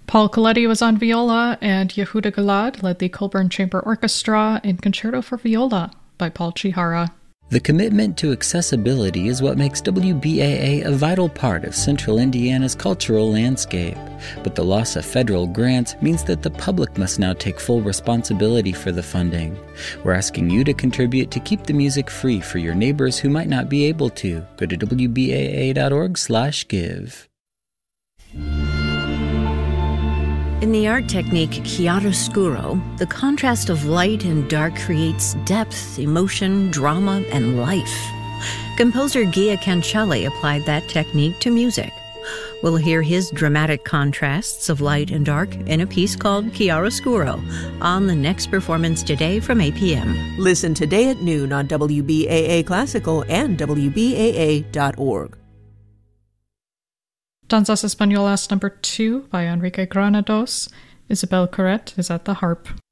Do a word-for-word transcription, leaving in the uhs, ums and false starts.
Paul Coletti was on viola, and Yehuda Gilad led the Colburn Chamber Orchestra in Concerto for Viola by Paul Chihara. The commitment to accessibility is what makes W B A A a vital part of Central Indiana's cultural landscape. But the loss of federal grants means that the public must now take full responsibility for the funding. We're asking you to contribute to keep the music free for your neighbors who might not be able to. Go to W B A A dot org slash give. In the art technique chiaroscuro, the contrast of light and dark creates depth, emotion, drama, and life. Composer Gia Cancelli applied that technique to music. We'll hear his dramatic contrasts of light and dark in a piece called Chiaroscuro on the next performance today from eight p.m. Listen today at noon on W B A A Classical and W B A A dot org. Danzas Españolas number two by Enrique Granados. Isabel Corret is at the harp.